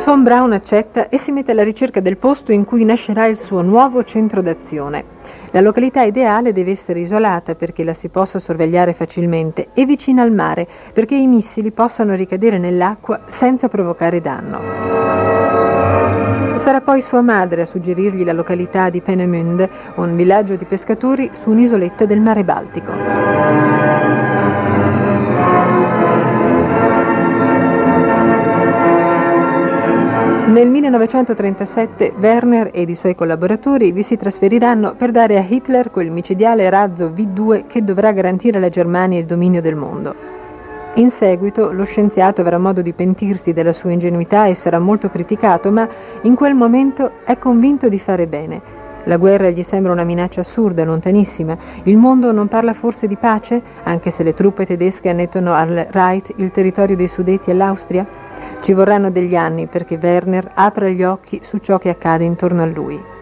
Von Braun accetta e si mette alla ricerca del posto in cui nascerà il suo nuovo centro d'azione. La località ideale deve essere isolata perché la si possa sorvegliare facilmente e vicina al mare perché i missili possano ricadere nell'acqua senza provocare danno. Sarà poi sua madre a suggerirgli la località di Peenemünde, un villaggio di pescatori su un'isoletta del mare Baltico. Nel 1937 Werner ed i suoi collaboratori vi si trasferiranno per dare a Hitler quel micidiale razzo V2 che dovrà garantire alla Germania il dominio del mondo. In seguito lo scienziato avrà modo di pentirsi della sua ingenuità e sarà molto criticato, ma in quel momento è convinto di fare bene. La guerra gli sembra una minaccia assurda, lontanissima. Il mondo non parla forse di pace, anche se le truppe tedesche annettono al Reich il territorio dei Sudeti e l'Austria? Ci vorranno degli anni perché Werner apra gli occhi su ciò che accade intorno a lui.